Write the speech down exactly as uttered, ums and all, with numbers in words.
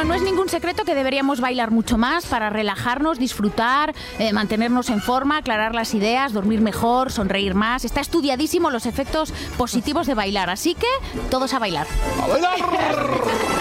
no es ningún secreto que deberíamos bailar mucho más para relajarnos, disfrutar, eh, mantenernos en forma, aclarar las ideas, dormir mejor, sonreír más. Está estudiadísimo los efectos positivos de bailar, así que todos a bailar. ¡A bailar!